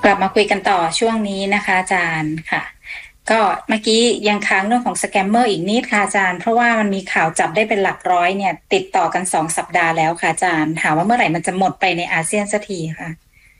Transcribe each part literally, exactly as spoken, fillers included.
ลับมาคุยกันต่อช่วงนี้นะคะอาจารย์ค่ะก็เมื่อกี้ยังค้างเรื่องของสแกมเมอร์อีกนิดค่ะอาจารย์เพราะว่ามันมีข่าวจับได้เป็นหลักร้อยเนี่ยติดต่อกันสองสัปดาห์แล้วค่ะอาจารย์ถามว่าเมื่อไหร่มันจะหมดไปในอาเซียนสักทีค่ะ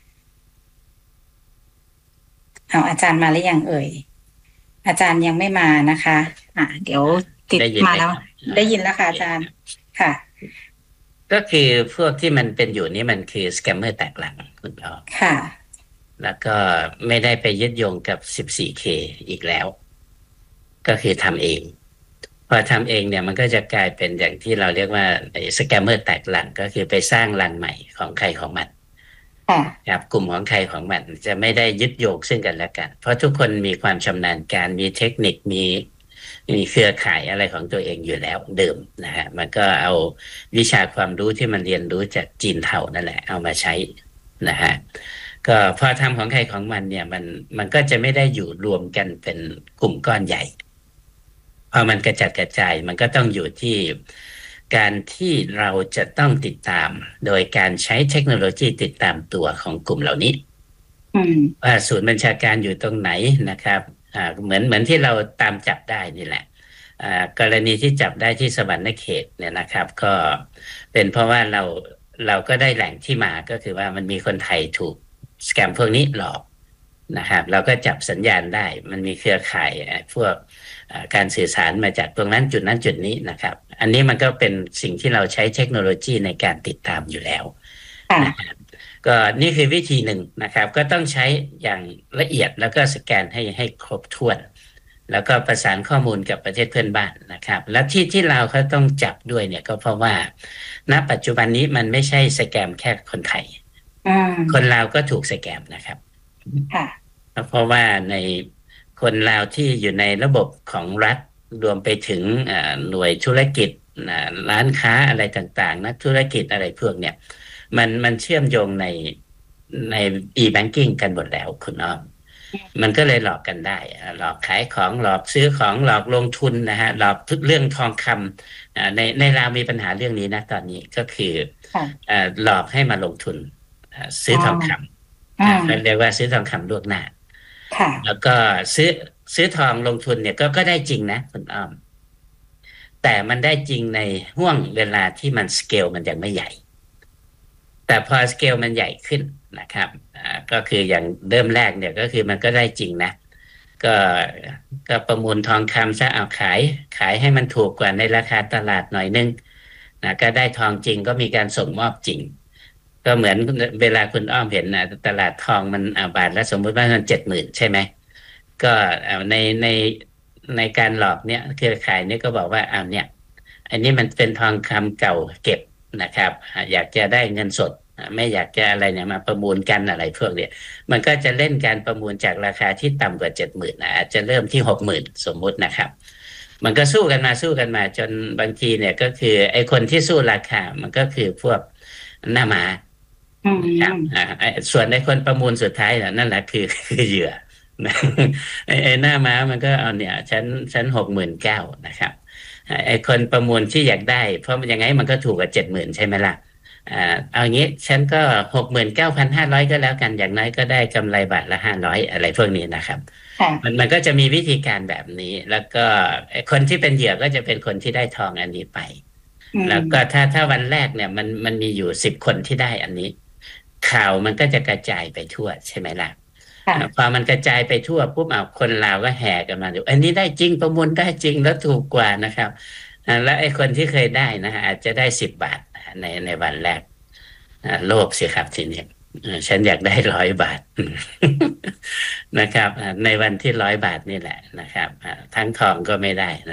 เอาอาจารย์มาหรือยังเอ่ยอาจารย์ยังไม่มานะคะอ่ะเดี๋ยวติดมาแล้วได้ยินแล้วค่ะอาจารย์ค่ะก็คือพวกที่มันเป็นอยู่นี่มันคือสแกมเมอร์แตกหลังคุณพ่อค่ะแล้วก็ไม่ได้ไปยึดโยงกับ สิบสี่เค อีกแล้วก็คือทำเองพอทำเองเนี่ยมันก็จะกลายเป็นอย่างที่เราเรียกว่าสแกมเมอร์แตกหลังก็คือไปสร้างรังใหม่ของใครของมันครับกลุ่มของใครของมันจะไม่ได้ยึดโยงซึ่งกันและกันเพราะทุกคนมีความชำนาญการมีเทคนิคมีมีเครือข่ายอะไรของตัวเองอยู่แล้วเดิมนะฮะมันก็เอาวิชาความรู้ที่มันเรียนรู้จากจีนเฒ่านั่นแหละเอามาใช้นะฮะก็พอทำของใครของมันเนี่ยมันมันก็จะไม่ได้อยู่รวมกันเป็นกลุ่มก้อนใหญ่พอมันกระจัดกระจายมันก็ต้องอยู่ที่การที่เราจะต้องติดตามโดยการใช้เทคโนโลยีติดตามตัวของกลุ่มเหล่านี้ว่าศูนย์บัญชาการอยู่ตรงไหนนะครับอ่าเหมือนเหมือนที่เราตามจับได้นี่แหละอ่ากรณีที่จับได้ที่สวรรณเขตเนี่ยนะครับก็เป็นเพราะว่าเราเราก็ได้แหล่งที่มาก็คือว่ามันมีคนไทยถูกสแกมพวกนี้หลอกนะครับเราก็จับสัญญาณได้มันมีเครือข่ายพวกการสื่อสารมาจากตรงนั้นจุดนั้นจุดนี้นะครับอันนี้มันก็เป็นสิ่งที่เราใช้เทคโนโลยีในการติดตามอยู่แล้วนะครับก็นี่คือวิธีหนึ่งนะครับก็ต้องใช้อย่างละเอียดแล้วก็สแกนให้ให้ครบถ้วนแล้วก็ประสานข้อมูลกับประเทศเพื่อนบ้านนะครับและที่ที่เราเขาต้องจับด้วยเนี่ยก็เพราะว่าณปัจจุบันนี้มันไม่ใช่สแกมแค่คนไทยคนลาวก็ถูกสแกมนะครับเพราะว่าในคนลาวที่อยู่ในระบบของรัฐรวมไปถึงหน่วยธุรกิจร้านค้าอะไรต่างๆนักธุรกิจอะไรพวกเนี่ยมันมันเชื่อมโยงในใน e-banking กันหมดแล้วคุณอ้อมมันก็เลยหลอกกันได้หลอกขายของหลอกซื้อของหลอกลงทุนนะฮะหลอกทุกเรื่องทองคำในในลาวมีปัญหาเรื่องนี้นะตอนนี้ก็คือหลอกให้มาลงทุนซื้อทองคำเรียกว่าซื้อทองคำล่วงหน้าแล้วก็ซื้อซื้อทองลงทุนเนี่ยก็ก็ได้จริงนะคุณอ้อมแต่มันได้จริงในห่วงเวลาที่มันสเกลมันยังไม่ใหญ่แต่พอสเกลมันใหญ่ขึ้นนะครับก็คืออย่างเริ่มแรกเนี่ยก็คือมันก็ได้จริงนะก็ก็ประมูลทองคำซะเอาขายขายให้มันถูกกว่าในราคาตลาดหน่อยนึงนะก็ได้ทองจริงก็มีการส่งมอบจริงก็เหมือนเวลาคุณอ้อมเห็นนะตลาดทองมันบาทละสมมติว่ามันเจ็ดหมื่นใช่ไหมก็ในในในการหลอกเนี่ยเครือข่ายนี้ก็บอกว่าเอาเนี่ยอันนี้มันเป็นทองคำเก่าเก็บนะครับอยากจะได้เงินสดไม่อยากจะอะไรเนี่ยมาประมูลกันอะไรพวกเนี้ยมันก็จะเล่นการประมูลจากราคาที่ต่ำกว่าเจ็ดหมื่นนะอาจจะเริ่มที่หกหมื่นสมมุตินะครับมันก็สู้กันมาสู้กันมาจนบางทีเนี่ยก็คือไอ้คนที่สู้ราคามันก็คือพวกหน้าม้าครับส่วนในคนประมูลสุดท้ายนั่นแหละคือคือเหยื่อไอ้หน้าม้ามันก็เอาเนี่ยชั้นชั้นหกหมื่นเก้านะครับไอ้คนประมูลที่อยากได้เพราะยังไงมันก็ถูกกว่าเจ็ดหมื่นใช่ไหมล่ะอ่าเอางี้ฉันก็หกหมื่นเก้าพันห้าร้อยก็แล้วกันอย่างน้อยก็ได้กำไรบาทละห้าร้อยอะไรพวกนี้นะครับมันมันก็จะมีวิธีการแบบนี้แล้วก็คนที่เป็นเหยื่อก็จะเป็นคนที่ได้ทองอันนี้ไปแล้วก็ถ้าถ้าวันแรกเนี่ยมันมันมีอยู่สิบคนที่ได้อันนี้ข่าวมันก็จะกระจายไปทั่วใช่ไหมล่ะพอมันกระจายไปทั่วปุ๊บเอาคนลาวก็แห่กันมาดูอันนี้ได้จริงประมูลได้จริงแล้วถูกกว่านะครับแล้วไอ้คนที่เคยได้นะอาจจะได้สิบบาทในในวันแรกโลภสิครับทีนี้ฉันอยากได้ร้อยบาทนะครับในวันที่ร้อยบาทนี่แหละนะครับทั้งทองก็ไม่ได้